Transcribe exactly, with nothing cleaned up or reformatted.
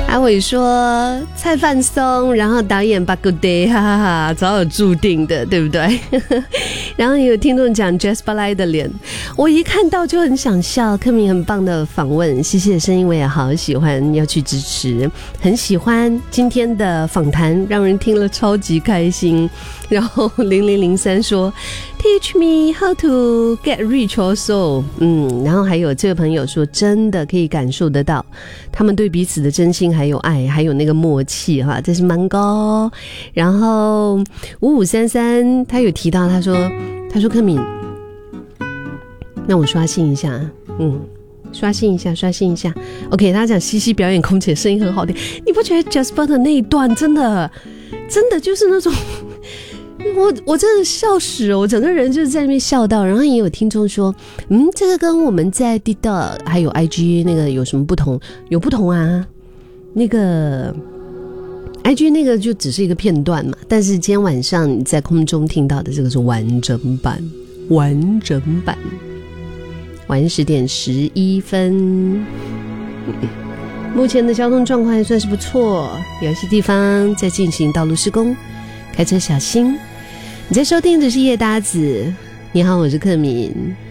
阿伟说菜饭松，然后导演巴古 day， 哈哈哈，早有注定的，对不对？然后也有听众讲 Jess 巴莱的脸，我一看到就很想笑。柯明很棒的访问，西西的声音我也好喜欢，要去支持，很喜欢今天的访谈，让人听了超级开心。然后零零零三说 Teach me how to get rich also， 嗯，然后还有这个朋友说真的可以感受得到他们对彼此的真心还有爱还有那个默契哈，这是蛮高。然后五五三三他有提到，他说他说柯敏，那我刷新一下，嗯，刷新一下刷新一下 OK， 他讲西西表演空姐声音很好听，你不觉得 Jasper 的那一段真的真的就是那种我我真的笑死了，我整个人就是在那边笑到。然后也有听众说，嗯，这个跟我们在 TikTok 还有 I G 那个有什么不同？有不同啊，那个 I G 那个就只是一个片段嘛，但是今天晚上你在空中听到的这个是完整版，完整版。晚十点十一分，目前的交通状况还算是不错，有些地方在进行道路施工，开车小心。你在收听的是夜搭子，你好，我是克敏。